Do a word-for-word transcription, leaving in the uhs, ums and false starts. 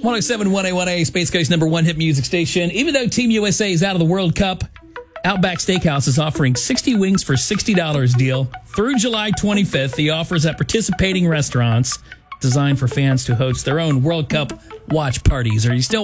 one oh seven point one A one A, Space Coast number one hit music station. Even though Team U S A is out of the World Cup, Outback Steakhouse is offering sixty wings for sixty dollars deal through July twenty-fifth. The offers at participating restaurants designed for fans to host their own World Cup watch parties. Are you still